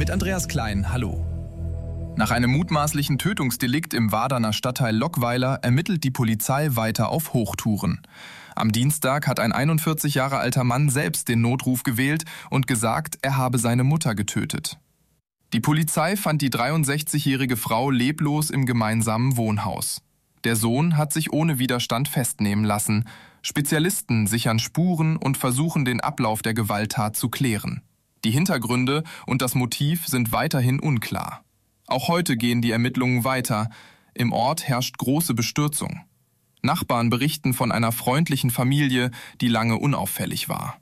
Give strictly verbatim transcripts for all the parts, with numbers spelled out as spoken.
Mit Andreas Klein, hallo. Nach einem mutmaßlichen Tötungsdelikt im Waderner Stadtteil Lockweiler ermittelt die Polizei weiter auf Hochtouren. Am Dienstag hat ein einundvierzig Jahre alter Mann selbst den Notruf gewählt und gesagt, er habe seine Mutter getötet. Die Polizei fand die dreiundsechzigjährige Frau leblos im gemeinsamen Wohnhaus. Der Sohn hat sich ohne Widerstand festnehmen lassen. Spezialisten sichern Spuren und versuchen, den Ablauf der Gewalttat zu klären. Die Hintergründe und das Motiv sind weiterhin unklar. Auch heute gehen die Ermittlungen weiter. Im Ort herrscht große Bestürzung. Nachbarn berichten von einer freundlichen Familie, die lange unauffällig war.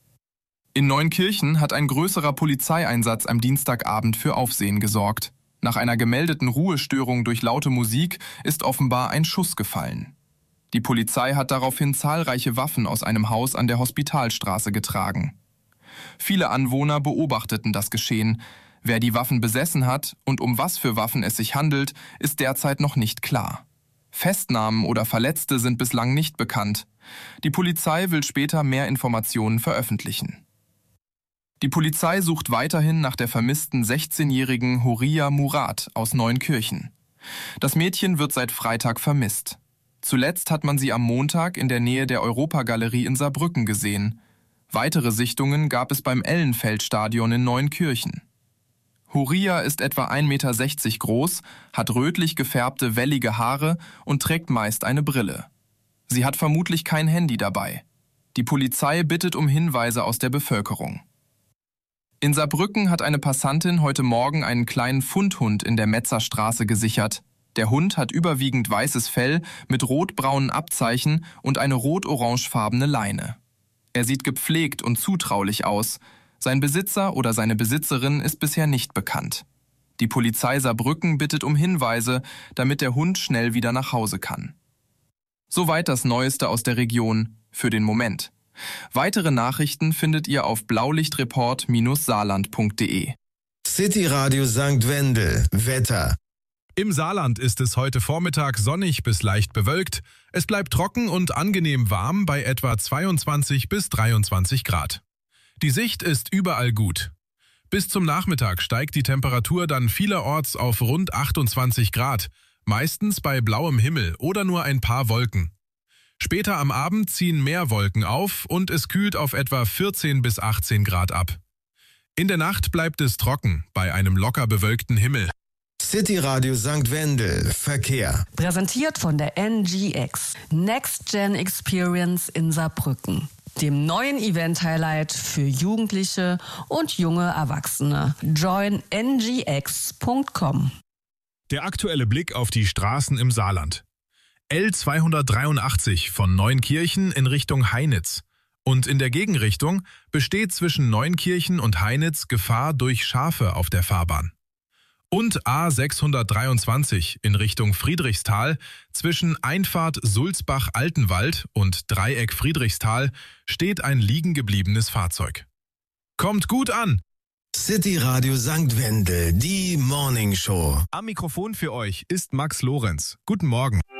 In Neunkirchen hat ein größerer Polizeieinsatz am Dienstagabend für Aufsehen gesorgt. Nach einer gemeldeten Ruhestörung durch laute Musik ist offenbar ein Schuss gefallen. Die Polizei hat daraufhin zahlreiche Waffen aus einem Haus an der Hospitalstraße getragen. Viele Anwohner beobachteten das Geschehen. Wer die Waffen besessen hat und um was für Waffen es sich handelt, ist derzeit noch nicht klar. Festnahmen oder Verletzte sind bislang nicht bekannt. Die Polizei will später mehr Informationen veröffentlichen. Die Polizei sucht weiterhin nach der vermissten sechzehnjährigen Horia Murat aus Neunkirchen. Das Mädchen wird seit Freitag vermisst. Zuletzt hat man sie am Montag in der Nähe der Europagalerie in Saarbrücken gesehen. Weitere Sichtungen gab es beim Ellenfeldstadion in Neunkirchen. Horia ist etwa ein Meter sechzig groß, hat rötlich gefärbte, wellige Haare und trägt meist eine Brille. Sie hat vermutlich kein Handy dabei. Die Polizei bittet um Hinweise aus der Bevölkerung. In Saarbrücken hat eine Passantin heute Morgen einen kleinen Fundhund in der Metzerstraße gesichert. Der Hund hat überwiegend weißes Fell mit rotbraunen Abzeichen und eine rot-orangefarbene Leine. Er sieht gepflegt und zutraulich aus. Sein Besitzer oder seine Besitzerin ist bisher nicht bekannt. Die Polizei Saarbrücken bittet um Hinweise, damit der Hund schnell wieder nach Hause kann. Soweit das Neueste aus der Region für den Moment. Weitere Nachrichten findet ihr auf blaulichtreport Bindestrich saarland Punkt de. City Radio Sankt Wendel. Wetter. Im Saarland ist es heute Vormittag sonnig bis leicht bewölkt. Es bleibt trocken und angenehm warm bei etwa zweiundzwanzig bis dreiundzwanzig Grad. Die Sicht ist überall gut. Bis zum Nachmittag steigt die Temperatur dann vielerorts auf rund achtundzwanzig Grad, meistens bei blauem Himmel oder nur ein paar Wolken. Später am Abend ziehen mehr Wolken auf und es kühlt auf etwa vierzehn bis achtzehn Grad ab. In der Nacht bleibt es trocken bei einem locker bewölkten Himmel. City Radio Sankt Wendel. Verkehr. Präsentiert von der N G X. Next Gen Experience in Saarbrücken. Dem neuen Event-Highlight für Jugendliche und junge Erwachsene. join n g x punkt com. Der aktuelle Blick auf die Straßen im Saarland. L zweihundertdreiundachtzig von Neunkirchen in Richtung Heinitz. Und in der Gegenrichtung besteht zwischen Neunkirchen und Heinitz Gefahr durch Schafe auf der Fahrbahn. Und A sechshundertdreiundzwanzig in Richtung Friedrichsthal zwischen Einfahrt Sulzbach-Altenwald und Dreieck Friedrichsthal steht ein liegen gebliebenes Fahrzeug. Kommt gut an! City Radio Sankt Wendel, die Morning Show. Am Mikrofon für euch ist Max Lorenz. Guten Morgen.